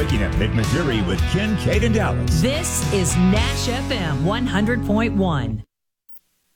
Waking Up McMurray with Ken, Kate, and Dallas. This is Nash FM 100.1.